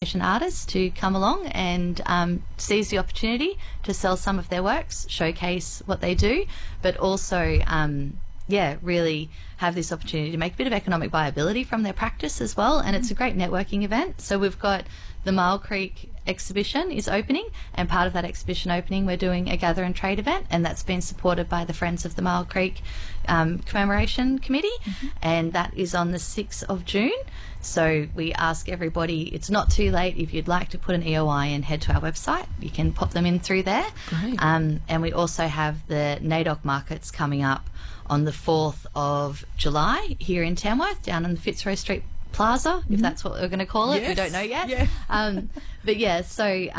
exhibition artists to come along and seize the opportunity to sell some of their works, showcase what they do, but also really have this opportunity to make a bit of economic viability from their practice as well. And it's a great networking event. So we've got the Mile Creek exhibition is opening, and part of that exhibition opening we're doing a gather and trade event, and that's been supported by the Friends of the Mile Creek Commemoration Committee, and that is on the 6th of June. So we ask everybody, it's not too late. If you'd like to put an EOI and head to our website, you can pop them in through there. Great. And we also have the NAIDOC markets coming up on the 4th of July here in Tamworth, down in the Fitzroy Street Plaza, if that's what we're going to call it. Yes. We don't know yet. Yeah. But yeah, so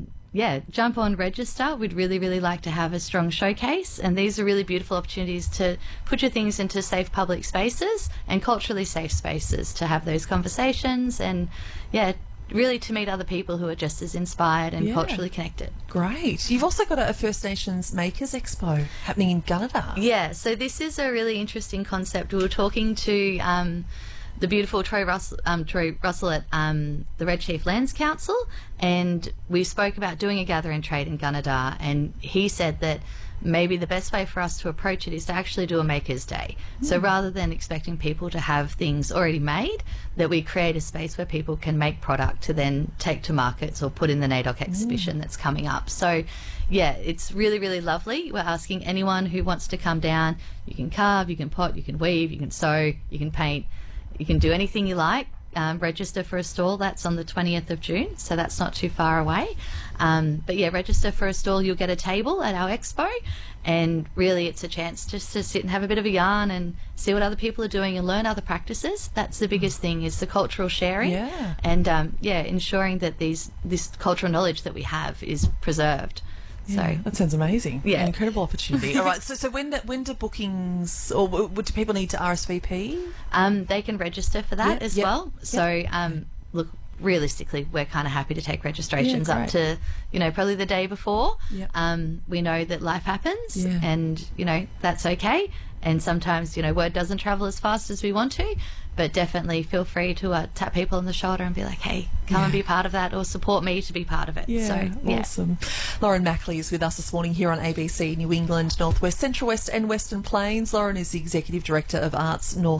jump on, register. We'd really, really like to have a strong showcase, and these are really beautiful opportunities to put your things into safe public spaces and culturally safe spaces to have those conversations, and really to meet other people who are just as inspired and culturally connected. Great. You've also got a First Nations Makers Expo happening in Gunnedah. Yeah, so this is a really interesting concept. We were talking to the beautiful Troy Russell at the Red Chief Lands Council, and we spoke about doing a gather and trade in Gunnedah, and he said that maybe the best way for us to approach it is to actually do a Maker's Day. So rather than expecting people to have things already made, that we create a space where people can make product to then take to markets or put in the NAIDOC exhibition that's coming up. So yeah, it's really, really lovely. We're asking anyone who wants to come down. You can carve, you can pot, you can weave, you can sew, you can paint, you can do anything you like. Register for a stall. That's on the 20th of June, so that's not too far away. But yeah, register for a stall. You'll get a table at our expo, and really it's a chance just to sit and have a bit of a yarn and see what other people are doing and learn other practices. That's the biggest thing, is the cultural sharing, and ensuring that this cultural knowledge that we have is preserved. Yeah, So that sounds amazing. Yeah. An incredible opportunity. All right, so when do bookings, or do people need to RSVP? they can register for that as well. So look, realistically, we're kind of happy to take registrations up to, probably the day before. We know that life happens, and that's okay. And sometimes word doesn't travel as fast as we want to, but definitely feel free to tap people on the shoulder and be like, hey, come and be part of that, or support me to be part of it. Awesome. Lauren Mackley is with us this morning here on ABC New England, Northwest, Central West and Western Plains. Lauren is the Executive Director of Arts North